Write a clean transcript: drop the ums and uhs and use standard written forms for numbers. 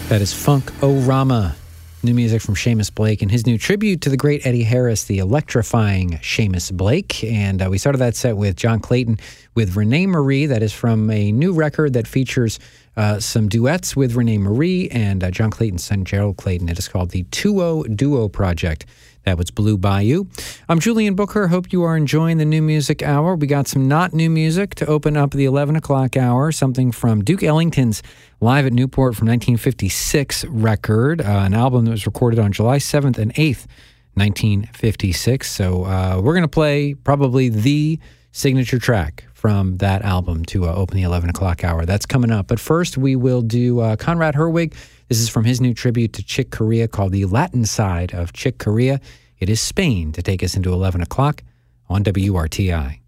That is Funk-O-Rama, new music from Seamus Blake and his new tribute to the great Eddie Harris, the electrifying Seamus Blake. And we started that set with John Clayton with Renee Marie. That is from a new record that features some duets with Renee Marie and John Clayton's son Gerald Clayton. It is called the 2-0 Duo Project. That was Blue Bayou. I'm Julian Booker. Hope you are enjoying the New Music Hour. We got some not new music to open up the 11 o'clock hour, something from Duke Ellington's Live at Newport from 1956 record, an album that was recorded on July 7th and 8th, 1956. So we're going to play probably the signature track from that album to open the 11 o'clock hour. That's coming up. But first, we will do Conrad Herwig. This is from his new tribute to Chick Corea called The Latin Side of Chick Corea. It is Spain to take us into 11 o'clock on WRTI.